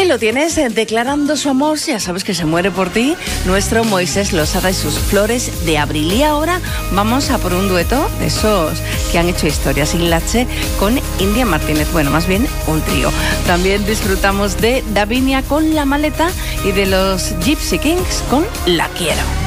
lo tienes declarando su amor, ya sabes que se muere por ti, nuestro Moisés Losada y sus Flores de Abril. Y ahora vamos a por un dueto de esos que han hecho historia sin lache con India Martínez, bueno, más bien un trío. También disfrutamos de Davinia con La Maleta y de los Gypsy Kings con La Quiero.